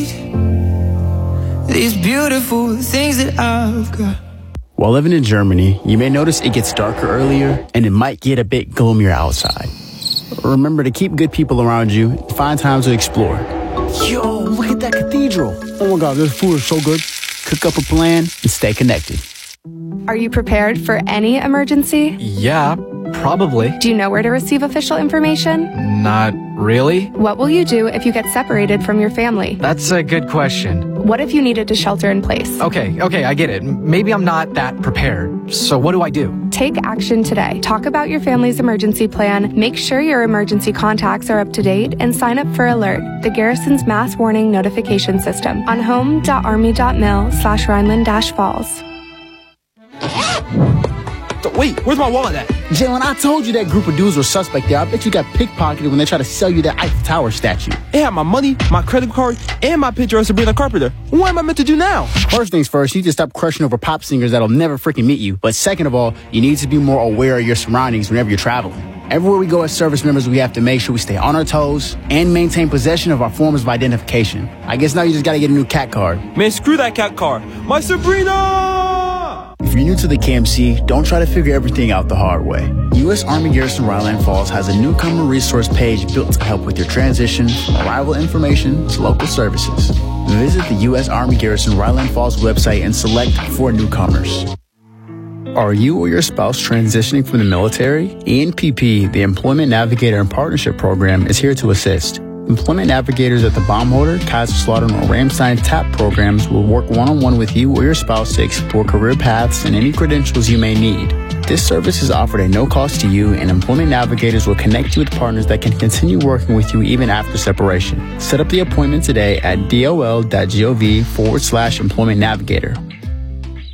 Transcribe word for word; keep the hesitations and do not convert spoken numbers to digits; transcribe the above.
These beautiful things that I've got. While living in Germany, you may notice it gets darker earlier and it might get a bit gloomier outside. Remember to keep good people around you and find time to explore. Yo, look at that cathedral. Oh my God, this food is so good. Cook up a plan and stay connected. Are you prepared for any emergency? Yeah, probably. Do you know where to receive official information? Not really. What will you do if you get separated from your family? That's a good question. What if you needed to shelter in place? Okay, okay, I get it. Maybe I'm not that prepared. So what do I do? Take action today. Talk about your family's emergency plan, make sure your emergency contacts are up to date, and sign up for Alert, the Garrison's mass warning notification system, on home dot army dot mil slash Rhineland dash falls. Wait, where's my wallet at? Jalen, I told you that group of dudes were suspect there. I bet you got pickpocketed when they tried to sell you that Eiffel Tower statue. It had my money, my credit card, and my picture of Sabrina Carpenter. What am I meant to do now? First things first, you need to stop crushing over pop singers that'll never freaking meet you. But second of all, you need to be more aware of your surroundings whenever you're traveling. Everywhere we go as service members, we have to make sure we stay on our toes and maintain possession of our forms of identification. I guess now you just gotta get a new cat card. Man, screw that cat card. My Sabrina! If you're new to the K M C, don't try to figure everything out the hard way. U S Army Garrison Rhineland Falls has a newcomer resource page built to help with your transition from arrival information to local services. Visit the U S Army Garrison Rhineland Falls website and select for newcomers. Are you or your spouse transitioning from the military? E N P P, the Employment Navigator and Partnership Program, is here to assist. Employment navigators at the Baumholder, Kaiserslautern, or Ramstein TAP programs will work one-on-one with you or your spouse to explore career paths and any credentials you may need. This service is offered at no cost to you, and employment navigators will connect you with partners that can continue working with you even after separation. Set up the appointment today at dol.gov forward slash employment navigator.